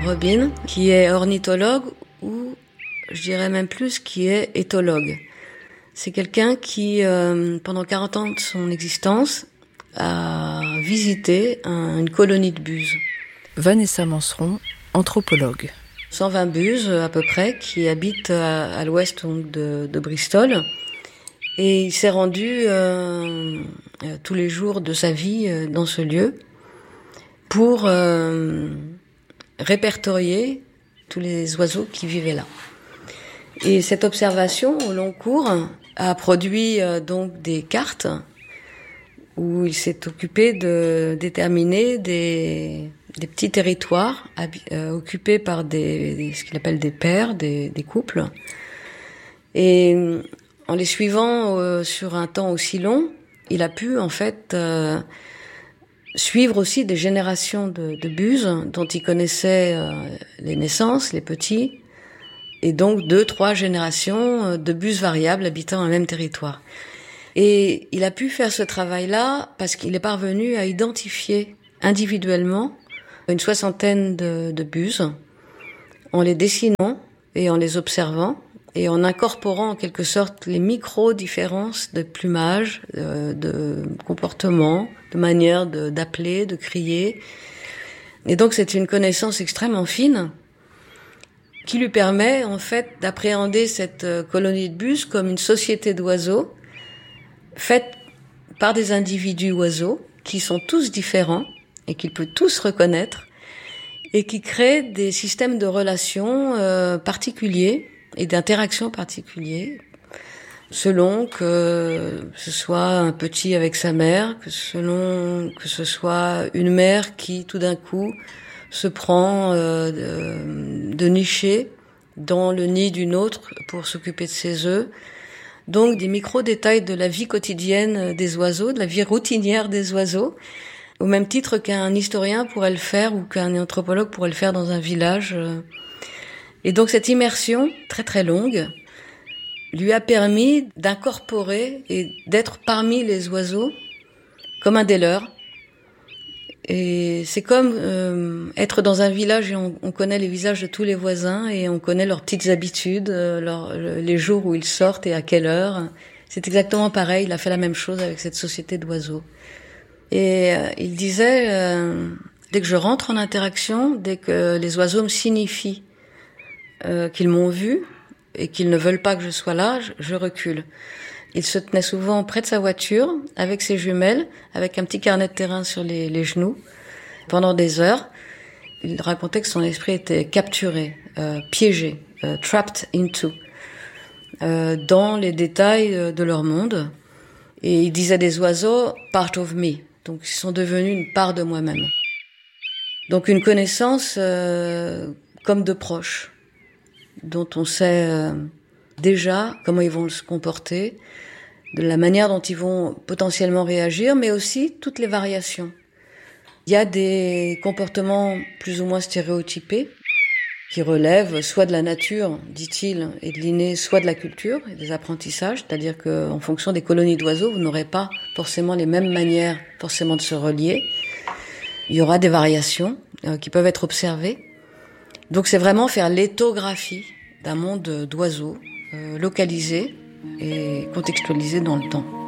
Robin, qui est ornithologue ou, je dirais même plus, qui est éthologue. C'est quelqu'un qui, pendant 40 ans de son existence, a visité une colonie de buses. Vanessa Manceron, anthropologue. 120 buses à peu près qui habitent à l'ouest de Bristol. Et il s'est rendu tous les jours de sa vie dans ce lieu pour répertorier tous les oiseaux qui vivaient là. Et cette observation au long cours a produit donc des cartes où il s'est occupé de déterminer des petits territoires occupés par ce qu'il appelle des pairs, des couples. Et en les suivant sur un temps aussi long, il a pu en fait suivre aussi des générations de buses dont il connaissait les naissances, les petits, et donc 2-3 générations de buses variables habitant un même territoire. Et il a pu faire ce travail-là parce qu'il est parvenu à identifier individuellement une 60aine de buses en les dessinant et en les observant et en incorporant en quelque sorte les micro-différences de plumage, de comportement, de manière d'appeler, de crier. Et donc c'est une connaissance extrêmement fine qui lui permet en fait d'appréhender cette colonie de buses comme une société d'oiseaux faite par des individus oiseaux qui sont tous différents et qu'il peut tous reconnaître et qui créent des systèmes de relations particuliers et d'interactions particuliers selon que ce soit un petit avec sa mère, que ce soit une mère qui tout d'un coup se prend de nicher dans le nid d'une autre pour s'occuper de ses œufs. Donc des micro-détails de la vie quotidienne des oiseaux, de la vie routinière des oiseaux, au même titre qu'un historien pourrait le faire ou qu'un anthropologue pourrait le faire dans un village. Et donc cette immersion, très très longue, lui a permis d'incorporer et d'être parmi les oiseaux comme un des leurs. Et c'est comme être dans un village et on connaît les visages de tous les voisins et on connaît leurs petites habitudes, les jours où ils sortent et à quelle heure. C'est exactement pareil, il a fait la même chose avec cette société d'oiseaux. Et il disait, dès que je rentre en interaction, dès que les oiseaux me signifient qu'ils m'ont vu et qu'ils ne veulent pas que je sois là, je recule. Il se tenait souvent près de sa voiture, avec ses jumelles, avec un petit carnet de terrain sur les genoux, pendant des heures. Il racontait que son esprit était capturé, piégé, trapped into, dans les détails de leur monde. Et il disait des oiseaux, part of me. Donc ils sont devenus une part de moi-même. Donc une connaissance comme de proches, dont on sait déjà comment ils vont se comporter, de la manière dont ils vont potentiellement réagir, mais aussi toutes les variations. Il y a des comportements plus ou moins stéréotypés qui relèvent soit de la nature, dit-il, et de l'inné, soit de la culture et des apprentissages, c'est-à-dire qu'en fonction des colonies d'oiseaux, vous n'aurez pas forcément les mêmes manières forcément de se relier. Il y aura des variations qui peuvent être observées. Donc c'est vraiment faire l'éthographie d'un monde d'oiseaux localisé et contextualisé dans le temps.